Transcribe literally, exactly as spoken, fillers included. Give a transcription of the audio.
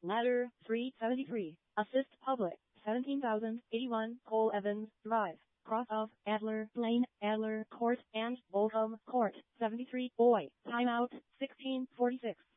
Ladder three seventy-three. Assist public. seventeen thousand eighty-one Cole Evans Drive. Cross of Adler Lane, Adler Court, and Oldham Court. seventy-three. Boy. Timeout. sixteen forty-six.